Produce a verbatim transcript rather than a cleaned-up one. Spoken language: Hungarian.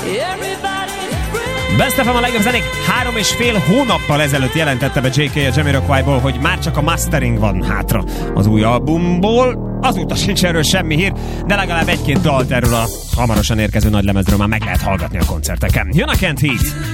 Best ef em a legjobb zenék három és fél hónappal ezelőtt jelentette be jé ké a Jamiroquaiból, hogy már csak a mastering van hátra az új albumból. Azóta sincs erről semmi hír, de legalább egy-két dalt erről a hamarosan érkező nagy lemezről már meg lehet hallgatni a koncerteken. Jön a Kent Heat!